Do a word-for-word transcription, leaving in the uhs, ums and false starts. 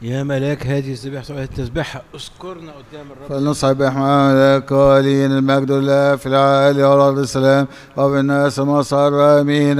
يا ملاك هذه الذبيحة التسبيحة اذكرنا قدام الرب. فلنصبح محمد قائلين المجد لله في العالي والأرض السلام وبالناس مصر آمين.